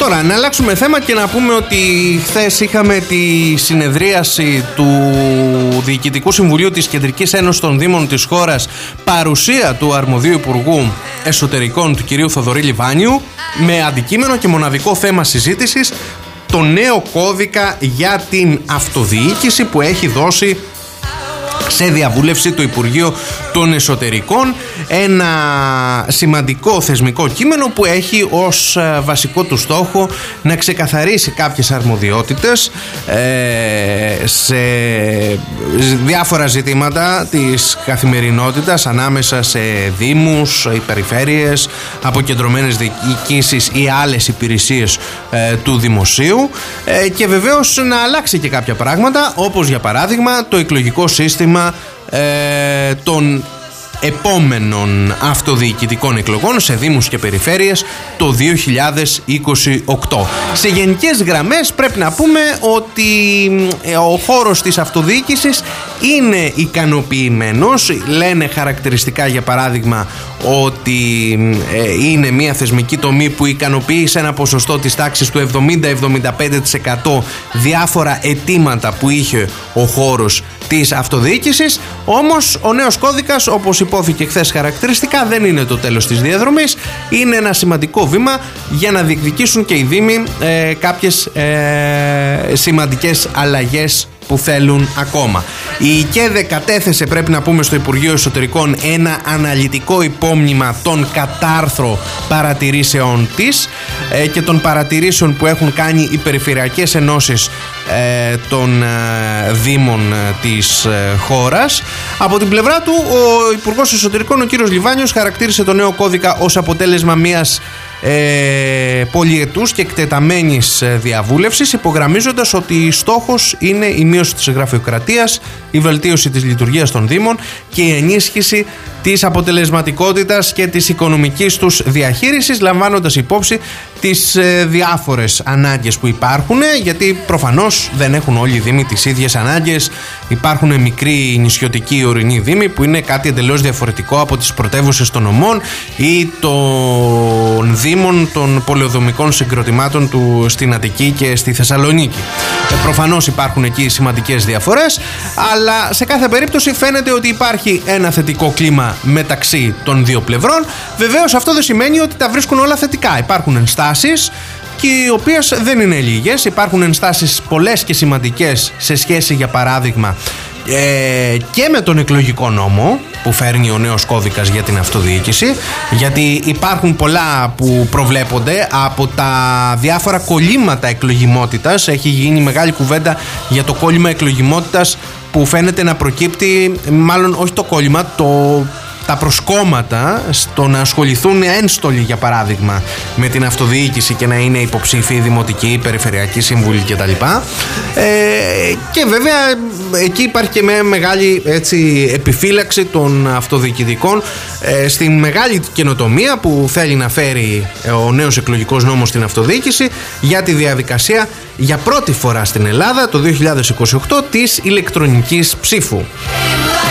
Τώρα, να αλλάξουμε θέμα και να πούμε ότι χθες είχαμε τη συνεδρίαση του Διοικητικού Συμβουλίου της Κεντρικής Ένωσης των Δήμων της χώρας, παρουσία του αρμοδίου Υπουργού Εσωτερικών του κυρίου Θοδωρή Λιβάνιου, με αντικείμενο και μοναδικό θέμα συζήτησης το νέο κώδικα για την αυτοδιοίκηση που έχει δώσει σε διαβούλευση το Υπουργείο των Εσωτερικών, ένα σημαντικό θεσμικό κείμενο που έχει ως βασικό του στόχο να ξεκαθαρίσει κάποιες αρμοδιότητες σε διάφορα ζητήματα της καθημερινότητας ανάμεσα σε δήμους, περιφέρειες, αποκεντρωμένες διοικήσεις ή άλλες υπηρεσίες του δημοσίου, και βεβαίως να αλλάξει και κάποια πράγματα, όπως για παράδειγμα το εκλογικό σύστημα των επόμενων αυτοδιοικητικών εκλογών σε δήμους και περιφέρειες το 2028. Σε γενικές γραμμές πρέπει να πούμε ότι ο χώρος της αυτοδιοίκησης είναι ικανοποιημένος. Λένε χαρακτηριστικά, για παράδειγμα, ότι είναι μια θεσμική τομή που ικανοποιεί σε ένα ποσοστό της τάξης του 70-75% διάφορα αιτήματα που είχε ο χώρος της αυτοδιοίκησης. Όμως ο νέος κώδικας, όπως υπόθηκε χθες χαρακτηριστικά, δεν είναι το τέλος της διαδρομής. Είναι ένα σημαντικό βήμα για να διεκδικήσουν και οι δήμοι κάποιες σημαντικές αλλαγές που θέλουν ακόμα. Η ΚΕΔΕ κατέθεσε, πρέπει να πούμε, στο Υπουργείο Εσωτερικών ένα αναλυτικό υπόμνημα των κατάρθρο παρατηρήσεων της και των παρατηρήσεων που έχουν κάνει οι περιφερειακές ενώσεις των δήμων της χώρας. Από την πλευρά του, ο Υπουργός Εσωτερικών, ο κύριος Λιβάνιος, χαρακτήρισε το νέο κώδικα ως αποτέλεσμα μιας πολυετούς και εκτεταμένης διαβούλευσης, υπογραμμίζοντας ότι στόχος είναι η μείωση της γραφειοκρατίας, η βελτίωση της λειτουργίας των δήμων και η ενίσχυση της αποτελεσματικότητας και της οικονομικής τους διαχείρισης, λαμβάνοντας υπόψη τις διάφορες ανάγκες που υπάρχουν, γιατί προφανώς δεν έχουν όλοι οι δήμοι τις ίδιες ανάγκες. Υπάρχουν μικροί νησιωτικοί ορεινοί δήμοι που είναι κάτι εντελώς διαφορετικό από τις πρωτεύουσες των νομών ή των δήμων των πολεοδομικών συγκροτημάτων του στην Αττική και στη Θεσσαλονίκη. Προφανώς υπάρχουν εκεί σημαντικές διαφορές, αλλά σε κάθε περίπτωση φαίνεται ότι υπάρχει ένα θετικό κλίμα μεταξύ των δύο πλευρών. Βεβαίως αυτό δεν σημαίνει ότι τα βρίσκουν όλα θετικά. Υπάρχουν ενστάσεις, και οι οποίες δεν είναι λίγες. Υπάρχουν ενστάσεις πολλές και σημαντικές σε σχέση, για παράδειγμα, και με τον εκλογικό νόμο που φέρνει ο νέος κώδικας για την αυτοδιοίκηση, γιατί υπάρχουν πολλά που προβλέπονται από τα διάφορα κολλήματα εκλογιμότητας. Έχει γίνει μεγάλη κουβέντα για το κόλλημα εκλογιμότητας που φαίνεται να προκύπτει, μάλλον όχι το κόλλημα, τα προσκόμματα στο να ασχοληθούν ένστολοι, για παράδειγμα, με την αυτοδιοίκηση και να είναι υποψήφοι δημοτικοί, περιφερειακοί σύμβουλοι κτλ. Και βέβαια εκεί υπάρχει και με μεγάλη επιφύλαξη των αυτοδιοικητικών στην μεγάλη καινοτομία που θέλει να φέρει ο νέος εκλογικός νόμος στην αυτοδιοίκηση για τη διαδικασία για πρώτη φορά στην Ελλάδα το 2028 της ηλεκτρονικής ψήφου.